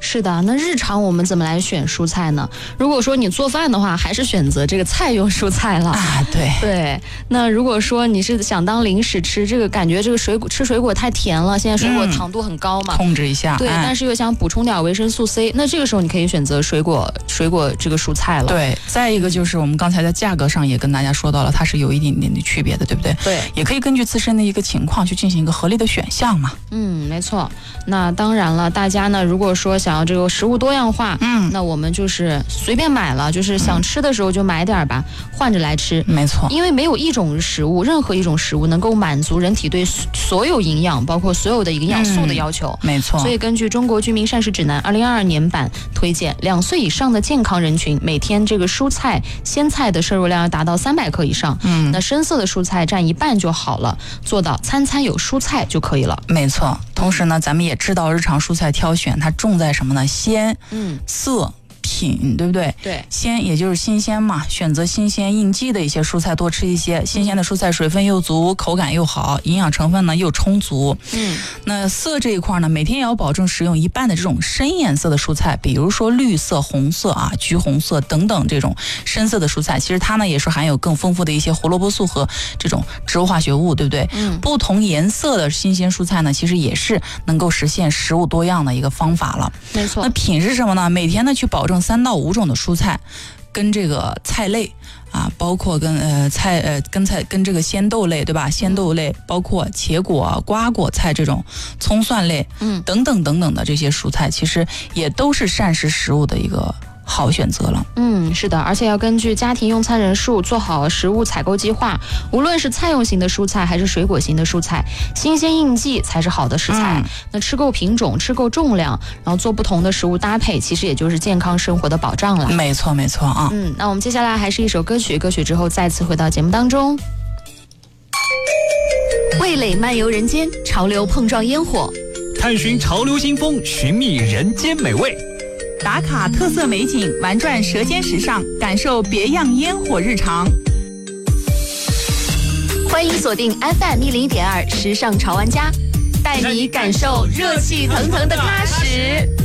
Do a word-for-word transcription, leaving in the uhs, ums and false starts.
是的，那日常我们怎么来选蔬菜呢？如果说你做饭的话，还是选择这个菜用蔬菜了啊。对对，那如果说你是想当零食吃，这个感觉这个水果吃水果太甜了，现在水果糖度很高嘛， 嗯、控制一下。 对、哎，但是又想补充点维生素 C， 那这个时候你可以选择水果水果这个蔬菜了。 对，再一个就是我们刚才在价格上也跟大家说到了，它是有一点点的区别的，对不对？ 对， 也可以根据自身的一个情况去进行一个合理的选项嘛。 嗯，没错。那当然了，大家呢如果说想要这个食物多样化，嗯，那我们就是随便买了，就是想吃的时候就买点吧，嗯、换着来吃。 没错， 因为没有一种食物，任何一种食物能够满足人体对所有营养，包括所有的营养素的要求。 嗯、没错。 所以根据中国居民膳食指南二零二二年版推荐，两岁以上的健康人群每天这个蔬菜、鲜菜的摄入量要达到三百克以上。嗯，那深色的蔬菜占一半就好了，做到餐餐有蔬菜就可以了。 没错。同时呢，咱们也知道日常蔬菜挑选它重在什么呢？鲜、嗯、色。品，对不对？ 对， 鲜也就是新鲜嘛，选择新鲜应季的一些蔬菜多吃一些，新鲜的蔬菜水分又足，口感又好，营养成分呢又充足。嗯，那色这一块呢，每天也要保证食用一半的这种深颜色的蔬菜，比如说绿色、红色啊、橘红色等等这种深色的蔬菜，其实它呢也是含有更丰富的一些胡萝卜素和这种植物化学物，对不对？嗯，不同颜色的新鲜蔬菜呢，其实也是能够实现食物多样的一个方法了。 没错。 那品是什么呢？每天呢去保证三到五种的蔬菜，跟这个菜类啊，包括跟呃菜呃跟菜跟这个鲜豆类，对吧？鲜豆类包括茄果、瓜果菜这种葱蒜类，嗯，等等等等的这些蔬菜，其实也都是膳食食物的一个好选择了。 嗯，是的，而且要根据家庭用餐人数做好食物采购计划。无论是菜用型的蔬菜还是水果型的蔬菜，新鲜应季才是好的食材。嗯、那吃够品种，吃够重量，然后做不同的食物搭配，其实也就是健康生活的保障了。 没错，没错啊。 嗯，那我们接下来还是一首歌曲，歌曲之后再次回到节目当中。 味蕾漫游人间，潮流碰撞烟火， 探寻潮流新风，寻觅人间美味。 打卡特色美景，玩转舌尖时尚，感受别样烟火日常。 欢迎锁定 F M 一零一点二时尚潮玩家，带你感受热气腾腾的踏实。